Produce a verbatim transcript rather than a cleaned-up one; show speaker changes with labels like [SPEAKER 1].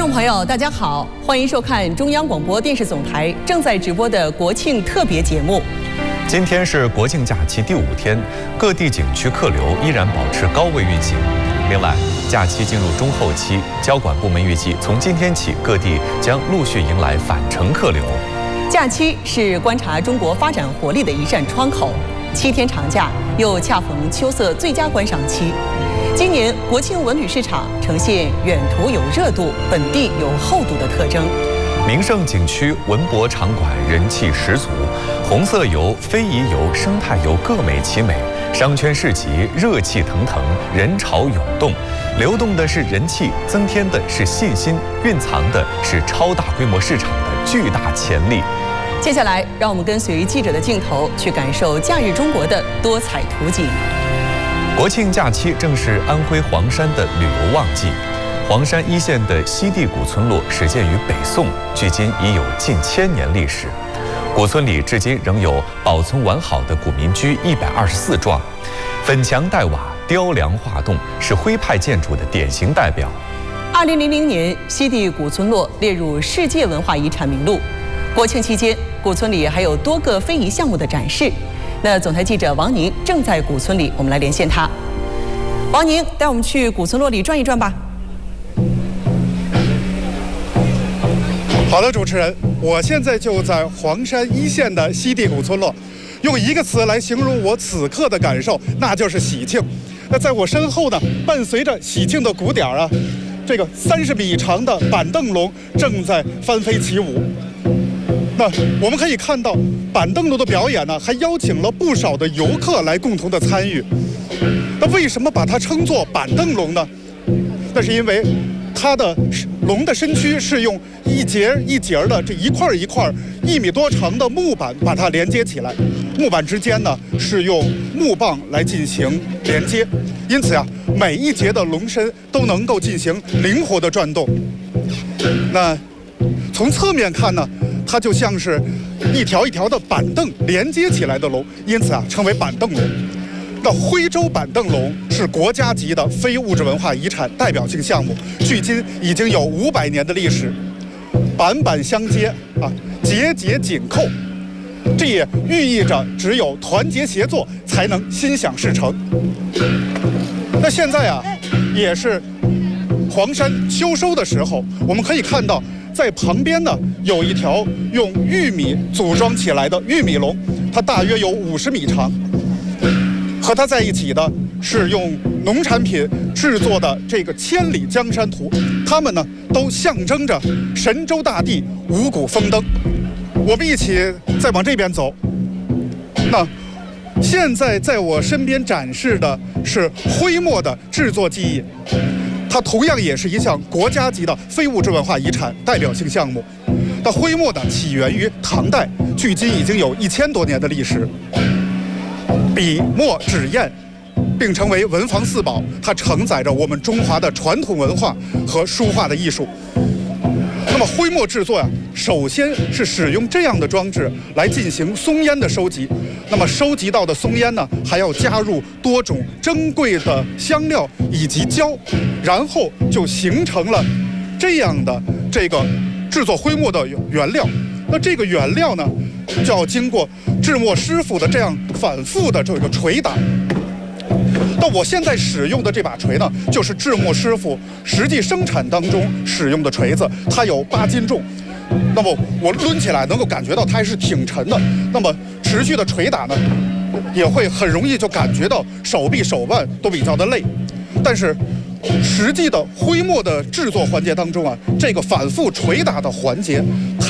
[SPEAKER 1] 众朋友，大家好，欢迎收看中央广播电视总台正在直播的国庆特别节目。
[SPEAKER 2] 今天是国庆假期第五天，各地景区客流依然保持高位运行。另外，假期进入中后期，交管部门预计从今天起，各地将陆续迎来返程客流。
[SPEAKER 1] 假期是观察中国发展活力的一扇窗口，七天长假又恰逢秋色最佳观赏期。今年国庆文旅市场呈现远途有热度、本地有厚度的特征。
[SPEAKER 2] 名胜景区文博场馆人气十足，红色游、非遗游、生态游各美其美，商圈市集热气腾腾，人潮涌动，流动的是人气，增添的是信心，蕴藏的是超大规模市场的巨大潜力。
[SPEAKER 1] 接下来，让我们跟随记者的镜头去感受假日中国的多彩图景。
[SPEAKER 2] 国庆假期正是安徽黄山的旅游旺季。黄山一线的西递古村落始建于北宋，距今已有近千年历史。古村里至今仍有保存完好的古民居一百二十四幢，粉墙黛瓦、雕梁画栋，是徽派建筑的典型代表。
[SPEAKER 1] 二零零零年，西递古村落列入世界文化遗产名录。国庆期间，古村里还有多个非遗项目的展示。那总台记者王宁正在古村里，我们来连线他。王宁，带我们去古村落里转一转吧。
[SPEAKER 3] 好的，主持人，我现在就在黄山一线的西递古村落，用一个词来形容我此刻的感受，那就是喜庆。那在我身后呢，伴随着喜庆的鼓点啊，这个三十米长的板凳龙正在翻飞起舞。那我们可以看到，板凳龙的表演呢，还邀请了不少的游客来共同的参与。那为什么把它称作板凳龙呢？那是因为它的龙的身躯是用一节一节的这一块一块一米多长的木板把它连接起来，木板之间呢是用木棒来进行连接，因此啊，每一节的龙身都能够进行灵活的转动。那从侧面看呢，它就像是一条一条的板凳连接起来的龙，因此啊称为板凳龙。那徽州板凳龙是国家级的非物质文化遗产代表性项目，距今已经有五百年的历史，板板相接啊，节节紧扣，这也寓意着只有团结协作才能心想事成。那现在啊，也是黄山秋收的时候，我们可以看到，在旁边呢有一条用玉米组装起来的玉米龙，它大约有五十米长。和它在一起的是用农产品制作的这个千里江山图，它们呢都象征着神州大地五谷丰登。我们一起再往这边走。那现在在我身边展示的是徽墨的制作技艺，它同样也是一项国家级的非物质文化遗产代表性项目。那徽墨呢起源于唐代，距今已经有一千多年的历史。笔墨纸砚并成为文房四宝，它承载着我们中华的传统文化和书画的艺术。那么徽墨制作呀、啊，首先是使用这样的装置来进行松烟的收集。那么收集到的松烟呢，还要加入多种珍贵的香料以及胶，然后就形成了这样的这个制作徽墨的原料。那这个原料呢，就要经过制墨师傅的这样反复的这个捶打。那我现在使用的这把锤呢，就是制墨师傅实际生产当中使用的锤子，它有八斤重。那么我抡起来能够感觉到它还是挺沉的。那么持续的捶打呢，也会很容易就感觉到手臂手腕都比较的累。但是实际的徽墨的制作环节当中啊，这个反复捶打的环节，